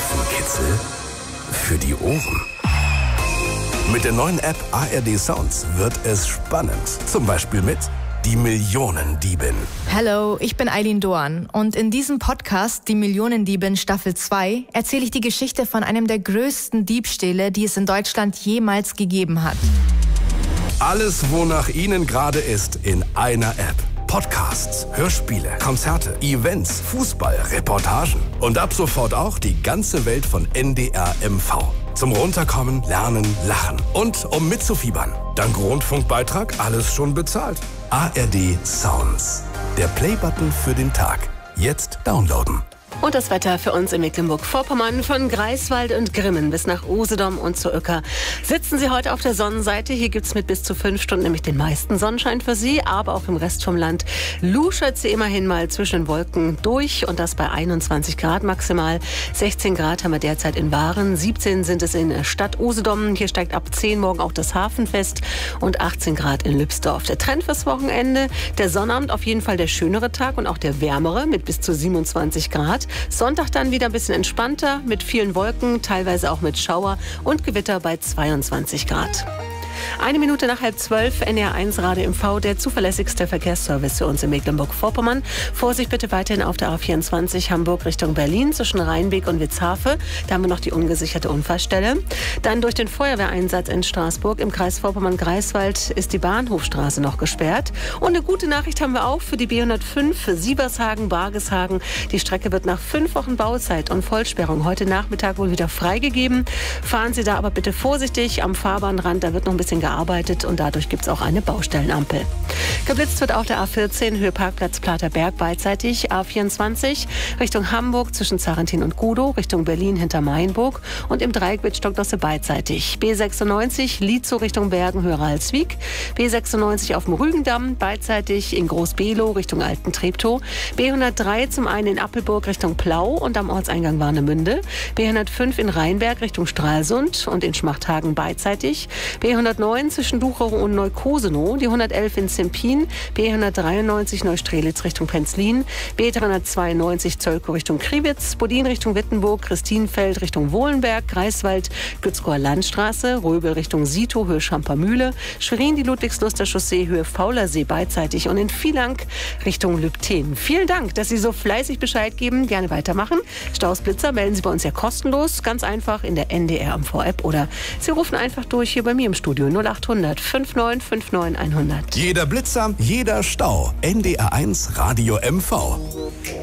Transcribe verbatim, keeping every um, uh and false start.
Nervenkitzel für die Ohren. Mit der neuen App A R D Sounds wird es spannend. Zum Beispiel mit Die Millionendiebin. Hallo, ich bin Eileen Doan und in diesem Podcast Die Millionendiebin Staffel zwei erzähle ich die Geschichte von einem der größten Diebstähle, die es in Deutschland jemals gegeben hat. Alles, wonach Ihnen gerade ist, in einer App. Podcasts, Hörspiele, Konzerte, Events, Fußball, Reportagen und ab sofort auch die ganze Welt von N D R M V. Zum Runterkommen, Lernen, Lachen und um mitzufiebern. Dank Rundfunkbeitrag alles schon bezahlt. A R D Sounds. Der Playbutton für den Tag. Jetzt downloaden. Und das Wetter für uns in Mecklenburg-Vorpommern von Greifswald und Grimmen bis nach Usedom und zur Uecker. Sitzen Sie heute auf der Sonnenseite. Hier gibt es mit bis zu fünf Stunden nämlich den meisten Sonnenschein für Sie, aber auch im Rest vom Land luschert sie immerhin mal zwischen den Wolken durch und das bei einundzwanzig Grad maximal. sechzehn Grad haben wir derzeit in Waren, siebzehn sind es in Stadt Usedom. Hier steigt ab zehn morgen auch das Hafenfest und achtzehn Grad in Lübsdorf. Der Trend fürs Wochenende, der Sonnabend auf jeden Fall der schönere Tag und auch der wärmere mit bis zu siebenundzwanzig Grad. Sonntag dann wieder ein bisschen entspannter mit vielen Wolken, teilweise auch mit Schauer und Gewitter bei zweiundzwanzig Grad. Eine Minute nach halb zwölf, N D R eins Radio M V, der zuverlässigste Verkehrsservice für uns in Mecklenburg-Vorpommern. Vorsicht bitte weiterhin auf der A vierundzwanzig Hamburg Richtung Berlin zwischen Rheinbeek und Witzhafe. Da haben wir noch die ungesicherte Unfallstelle. Dann durch den Feuerwehreinsatz in Straßburg im Kreis Vorpommern-Greifswald ist die Bahnhofstraße noch gesperrt. Und eine gute Nachricht haben wir auch für die B hundertfünf für Siebershagen-Bargeshagen. Die Strecke wird nach fünf Wochen Bauzeit und Vollsperrung heute Nachmittag wohl wieder freigegeben. Fahren Sie da aber bitte vorsichtig am Fahrbahnrand, da wird noch ein bisschen gearbeitet und dadurch gibt es auch eine Baustellenampel. Geblitzt wird auf der A vierzehn, Höhe Parkplatz Platerberg beidseitig, A vierundzwanzig Richtung Hamburg zwischen Zarentin und Gudow, Richtung Berlin hinter Mainburg und im Dreieck wird Stockdosse beidseitig. B sechsundneunzig, Lietzow Richtung Bergen, Höhe Ralswiek, B sechsundneunzig auf dem Rügendamm, beidseitig in Groß-Below Richtung Alten-Treptow, B hundertdrei zum einen in Appelburg Richtung Plau und am Ortseingang Warnemünde, B hundertfünf in Rheinberg Richtung Stralsund und in Schmachthagen beidseitig, B hundertneun zwischen Duchow und Neukosenow, die hundertelf in Zempin, B hundertdreiundneunzig Neustrelitz Richtung Penzlin, B dreihundertzweiundneunzig Zölkow Richtung Kriwitz, Bodin Richtung Wittenburg, Christinfeld Richtung Wohlenberg, Greifswald, Gützkower Landstraße, Röbel Richtung Sito, Höhe Schampermühle, Schwerin die Ludwigsluster Chaussee, Höhe Faulersee beidseitig und in Vielank Richtung Lübten. Vielen Dank, dass Sie so fleißig Bescheid geben. Gerne weitermachen. Staus, Blitzer melden Sie bei uns ja kostenlos, ganz einfach in der N D R M V-App oder Sie rufen einfach durch hier bei mir im Studio null achthundert neunundfünfzig neunundfünfzig hundert. Jeder Blitzer, jeder Stau. N D R eins Radio M V.